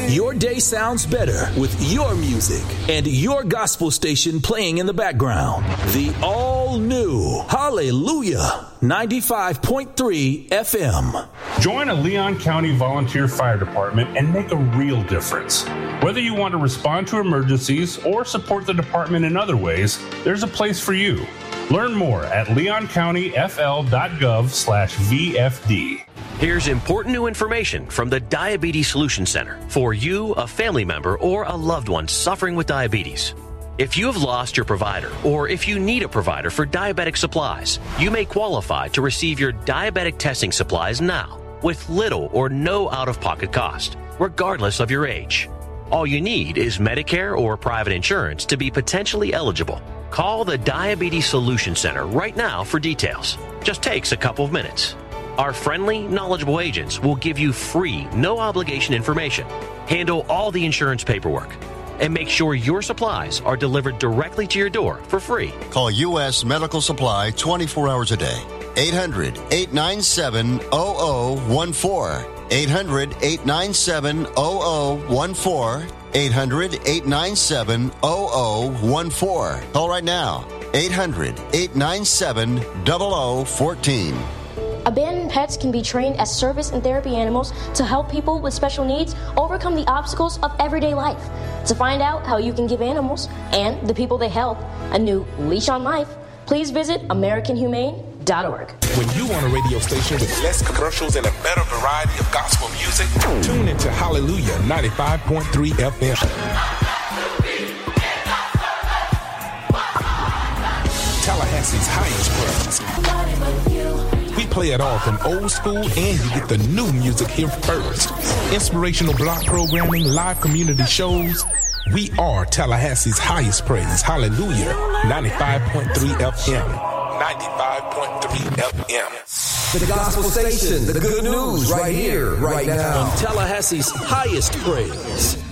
Your day sounds better with your music and your gospel station playing in the background. The all-new Hallelujah 95.3 FM. Join a Leon County Volunteer Fire Department and make a real difference. Whether you want to respond to emergencies or support the department in other ways, there's a place for you. Learn more at leoncountyfl.gov/VFD. Here's important new information from the Diabetes Solution Center for you, a family member, or a loved one suffering with diabetes. If you have lost your provider, or if you need a provider for diabetic supplies, you may qualify to receive your diabetic testing supplies now with little or no out-of-pocket cost, regardless of your age. All you need is Medicare or private insurance to be potentially eligible. Call the Diabetes Solution Center right now for details. Just takes a couple of minutes. Our friendly, knowledgeable agents will give you free, no-obligation information, handle all the insurance paperwork, and make sure your supplies are delivered directly to your door for free. Call U.S. Medical Supply 24 hours a day. 800-897-0014. 800-897-0014. 800-897-0014. Call right now. 800-897-0014. Abandoned pets can be trained as service and therapy animals to help people with special needs overcome the obstacles of everyday life. To find out how you can give animals and the people they help a new leash on life, please visit AmericanHumane.org. When you want a radio station with less commercials and a better variety of gospel music, tune into Hallelujah 95.3 FM. Tallahassee's highest praise. We play it all from old school, and you get the new music here first. Inspirational block programming, live community shows. We are Tallahassee's highest praise. Hallelujah 95.3 FM. 95.3 FM. The gospel station, the good news right here, right now. On Tallahassee's highest praise.